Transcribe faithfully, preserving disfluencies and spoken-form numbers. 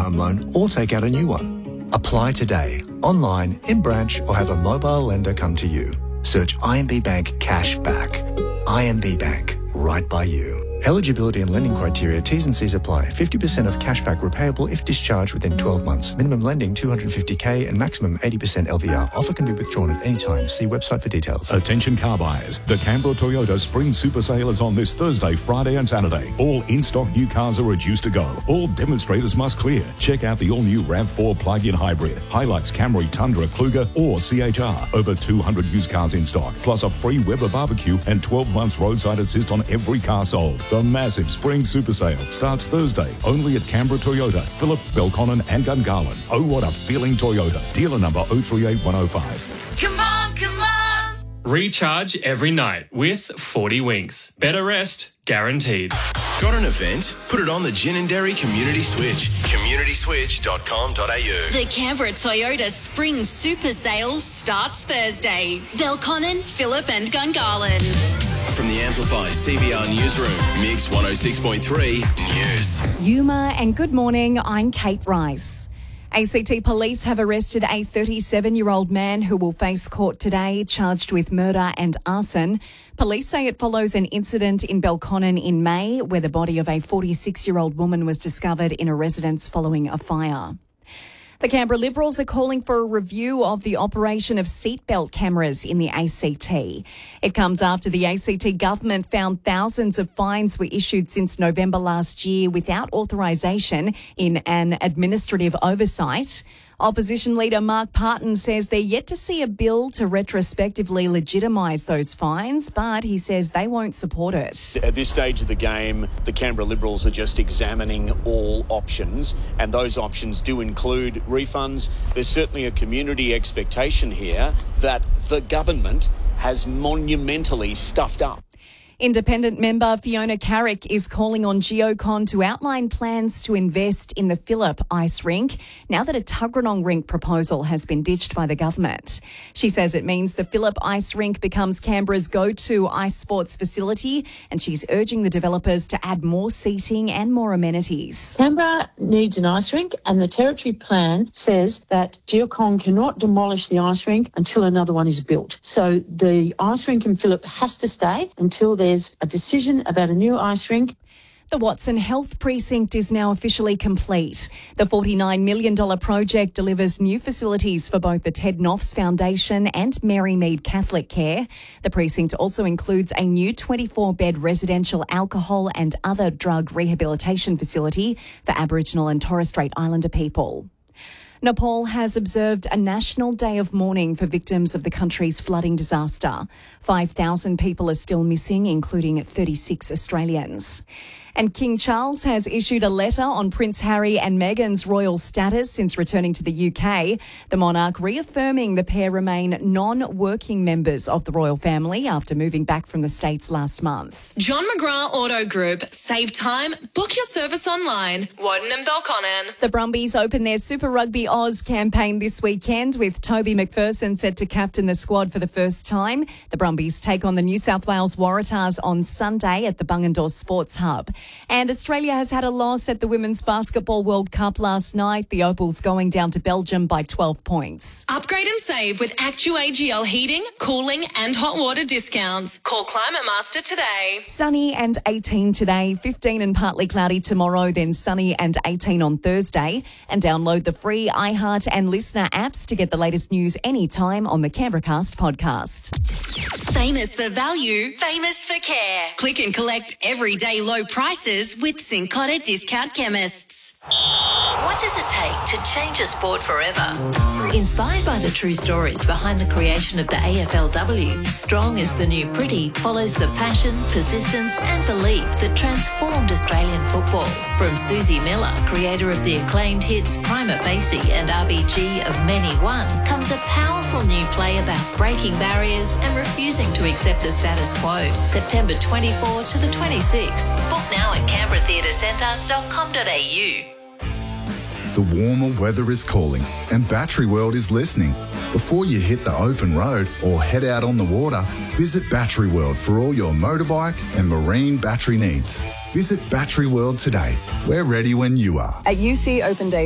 home loan or take out a new one. Apply today, online, in branch, or have a mobile lender come to you. Search I M B Bank Cash Back. I M B Bank, right by you. Eligibility and lending criteria, T's and C's apply. fifty percent of cashback repayable if discharged within twelve months. Minimum lending two hundred fifty K and maximum eighty percent L V R. Offer can be withdrawn at any time. See website for details. Attention car buyers. The Canberra Toyota Spring Super Sale is on this Thursday, Friday and Saturday. All in-stock new cars are reduced to go. All demonstrators must clear. Check out the all-new RAV four plug-in hybrid, Hilux, Camry, Tundra, Kluger or C H R. Over two hundred used cars in stock, plus a free Weber barbecue and twelve months roadside assist on every car sold. The massive Spring Super Sale starts Thursday, only at Canberra Toyota, Phillip, Belconnen and Gungahlin. Oh, what a feeling Toyota. Dealer number oh three eight one oh five. Come on, come on! Recharge every night with forty winks. Better rest, guaranteed. Got an event? Put it on the Gin and Dairy Community Switch. community switch dot com dot a u. The Canberra Toyota Spring Super Sale starts Thursday. Belconnen, Phillip and Gungahlin. From the Amplify C B R Newsroom, Mix one oh six point three News. Yuma and good morning, I'm Kate Rice. A C T police have arrested a thirty-seven-year-old man who will face court today, charged with murder and arson. Police say it follows an incident in Belconnen in May, where the body of a forty-six-year-old woman was discovered in a residence following a fire. The Canberra Liberals are calling for a review of the operation of seatbelt cameras in the A C T. It comes after the A C T government found thousands of fines were issued since November last year without authorisation in an administrative oversight. Opposition leader Mark Parton says they're yet to see a bill to retrospectively legitimise those fines, but he says they won't support it. At this stage of the game, the Canberra Liberals are just examining all options, and those options do include refunds. There's certainly a community expectation here that the government has monumentally stuffed up. Independent member Fiona Carrick is calling on Geocon to outline plans to invest in the Phillip ice rink now that a Tuggeranong rink proposal has been ditched by the government. She says it means the Phillip ice rink becomes Canberra's go-to ice sports facility, and she's urging the developers to add more seating and more amenities. Canberra needs an ice rink, and the Territory Plan says that Geocon cannot demolish the ice rink until another one is built. So the ice rink in Phillip has to stay until there's a decision about a new ice rink. The Watson Health Precinct is now officially complete. The forty-nine million dollars project delivers new facilities for both the Ted Noffs Foundation and Mary Mead Catholic Care. The precinct also includes a new twenty-four bed residential alcohol and other drug rehabilitation facility for Aboriginal and Torres Strait Islander people. Nepal has observed a national day of mourning for victims of the country's flooding disaster. five thousand people are still missing, including thirty-six Australians. And King Charles has issued a letter on Prince Harry and Meghan's royal status since returning to the U K. The monarch reaffirming the pair remain non-working members of the royal family after moving back from the States last month. John McGrath Auto Group. Save time. Book your service online. Woden and Belconnen. The Brumbies open their Super Rugby Oz campaign this weekend with Toby McPherson set to captain the squad for the first time. The Brumbies take on the New South Wales Waratahs on Sunday at the Bungendore Sports Hub. And Australia has had a loss at the Women's Basketball World Cup last night. The Opals going down to Belgium by twelve points. Upgrade and save with ActuAGL heating, cooling and hot water discounts. Call Climate Master today. Sunny and eighteen today, fifteen and partly cloudy tomorrow, then sunny and eighteen on Thursday. And download the free iHeart and Listener apps to get the latest news anytime on the Canberracast podcast. Famous for value, famous for care. Click and collect everyday low prices with Cincotta Discount Chemists. What does it take to change a sport forever? Inspired by the true stories behind the creation of the A F L W, Strong is the New Pretty follows the passion, persistence and belief that transformed Australian football. From Susie Miller, creator of the acclaimed hits Prima Facie and R B G of Many One, comes a powerful new play about breaking barriers and refusing to accept the status quo. September twenty-fourth to the twenty-sixth. Book now at canberra theatre centre dot com dot a u. The warmer weather is calling and Battery World is listening. Before you hit the open road or head out on the water, visit Battery World for all your motorbike and marine battery needs. Visit Battery World today. We're ready when you are. At U C Open Day